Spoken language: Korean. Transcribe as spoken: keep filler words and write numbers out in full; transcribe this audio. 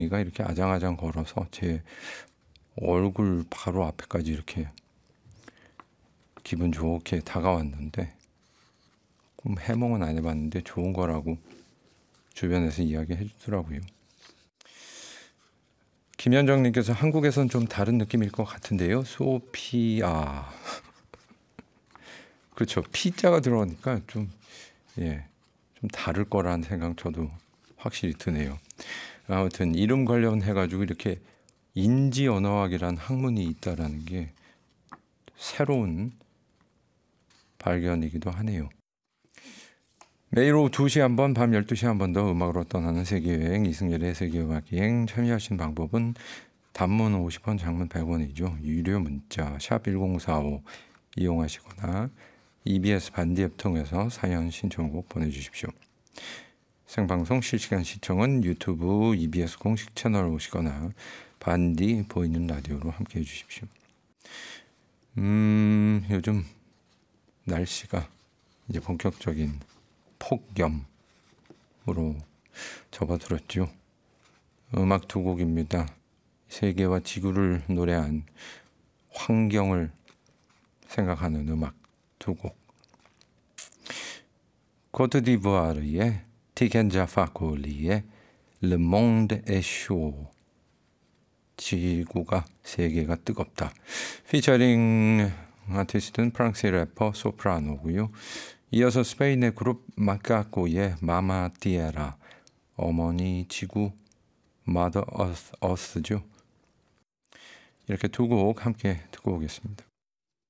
가 이렇게 아장아장 걸어서 제 얼굴 바로 앞에까지 이렇게 기분 좋게 다가왔는데, 음, 해몽은 안 해봤는데 좋은 거라고 주변에서 이야기해 주더라고요. 김현정님께서 한국에선 좀 다른 느낌일 것 같은데요. 소피아. 그렇죠. 피자가 들어가니까 좀, 예, 좀 다를 거라는 생각 저도 확실히 드네요. 아무튼 이름 관련해가지고 이렇게 인지 언어학이라는 학문이 있다라는 게 새로운 발견이기도 하네요. 매일 오후 두 시 한 번, 밤 열두 시 한 번 더 음악으로 떠나는 세계여행, 이승열의 세계음악여행. 참여하신 방법은 단문 오십 원, 장문 백 원이죠. 유료 문자 샵 일공사오 이용하시거나 이비에스 반디 앱 통해서 사연 신청곡 보내주십시오. 생방송 실시간 시청은 유튜브 이비에스 공식 채널 오시거나 반디 보이는 라디오로 함께해 주십시오. 음, 요즘 날씨가 이제 본격적인 폭염으로 접어들었죠. 음악 두 곡입니다. 세계와 지구를 노래한 환경을 생각하는 음악 두 곡. 코트디부아르의 티켄자 파콜리의 Le Monde est Chaud. 지구가, 세계가 뜨겁다. 피처링 아티스트는 프랑스의 래퍼 소프라노고요. 이어서 스페인의 그룹 마카코의 마마 티에라, 어머니 지구, Mother Earth, Earth죠. 이렇게 두 곡 함께 듣고 오겠습니다.